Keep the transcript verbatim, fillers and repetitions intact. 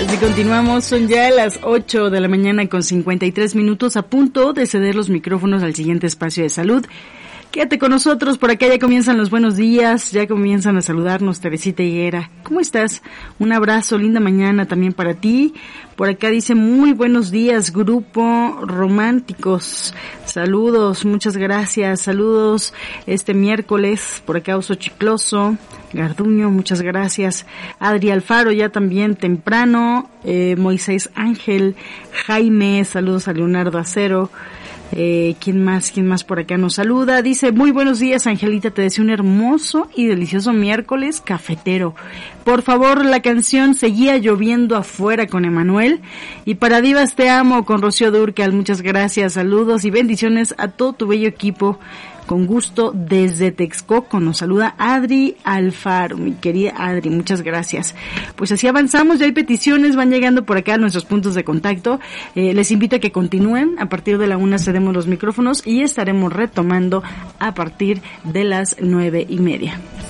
Así continuamos, son ya las ocho de la mañana con cincuenta y tres minutos, a punto de ceder los micrófonos al siguiente espacio de salud. Quédate con nosotros, por acá ya comienzan los buenos días, ya comienzan a saludarnos Teresita Higuera. ¿Cómo estás? Un abrazo, linda mañana también para ti. Por acá dice muy buenos días, Grupo Románticos. Saludos, muchas gracias. Saludos este miércoles, por acá Oso Chicloso, Garduño, muchas gracias. Adri Alfaro ya también temprano, eh, Moisés Ángel, Jaime, saludos a Leonardo Acero. Eh, ¿quién más? ¿Quién más por acá nos saluda? Dice, muy buenos días, Angelita, te deseo un hermoso y delicioso miércoles cafetero. Por favor, la canción Seguía lloviendo afuera con Emanuel. Y para Divas Te Amo con Rocío Dúrcal, muchas gracias, saludos y bendiciones a todo tu bello equipo. Con gusto desde Texcoco nos saluda Adri Alfaro, mi querida Adri, muchas gracias. Pues así avanzamos, ya hay peticiones, van llegando por acá a nuestros puntos de contacto. Eh, les invito a que continúen, a partir de la una cedemos los micrófonos y estaremos retomando a partir de las nueve y media.